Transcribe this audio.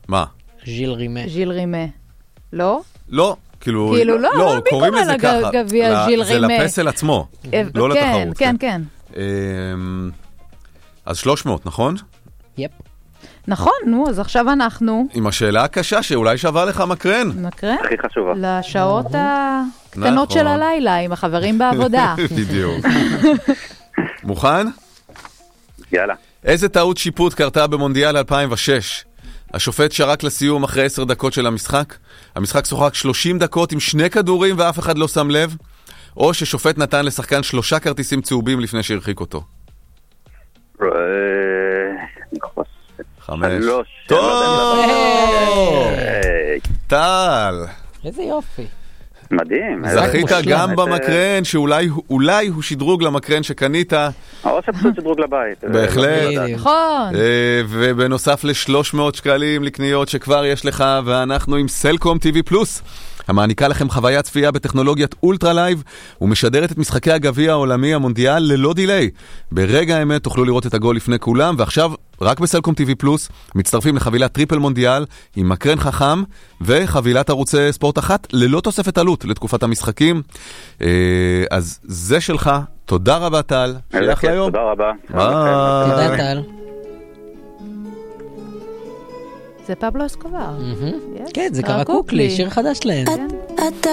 מה? ז'יל רימה. ז'יל רימה. לא? לא, כאילו לא, אבל מי קוראים קורא לזה ככה. לגביע ז'יל זה רימה? לפסל עצמו, לא לתחרות. כן, כן. אז 300, נכון? יפ. נכון, נו, אז עכשיו אנחנו... עם השאלה הקשה שאולי שווה לך מקרן. מקרן? הכי חשובה. לשעות הקטנות של הלילה, עם החברים בעבודה. בדיוק. מוכן? יאללה. איזה טעות שיפוט קרתה במונדיאל 2006? השופט שרק לסיום אחרי 10 דקות של המשחק? המשחק שוחק 30 דקות עם 2 כדורים ואף אחד לא שם לב? או ששופט נתן לשחקן 3 כרטיסים צהובים לפני שהרחיק אותו? 5. טוב! טל! איזה יופי. מדהים. זכית גם במקרן, שאולי הוא שדרוג למקרן שקנית. או שפשוט שדרוג לבית. בהחלט. נכון. ובנוסף ל-300 שקלים לקניות שכבר יש לך, ואנחנו עם סלקום TV פלוס, המעניקה לכם חוויית צפייה בטכנולוגיית אולטרה לייב, ומשדרת את משחקי הגביע העולמי המונדיאל ללא דיליי. ברגע האמת תוכלו לראות את הגול לפני כולם, ועכשיו רק בסלקום TV פלוס מצטרפים לחבילת טריפל מונדיאל עם מקרן חכם וחבילת ערוצי ספורט אחת ללא תוספת עלות לתקופת המשחקים. אז זה שלך. תודה רבה טל. שיהיה אחלה יום. תודה רבה. תודה טל. זה פבלו אסקובר. כן, זה קרקוקלי, שיר חדש להם.